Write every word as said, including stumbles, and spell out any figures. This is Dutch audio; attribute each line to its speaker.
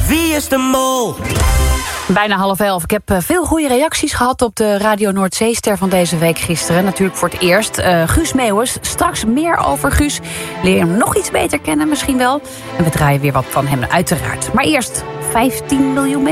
Speaker 1: Wie is de mol?
Speaker 2: Bijna half elf. Ik heb veel goede reacties gehad op de Radio Noordzeester van deze week gisteren. Natuurlijk voor het eerst. Uh, Guus Meeuwis. Straks meer over Guus. Leer je hem nog iets beter kennen misschien wel. En we draaien weer wat van hem uiteraard. Maar eerst vijftien miljoen mensen.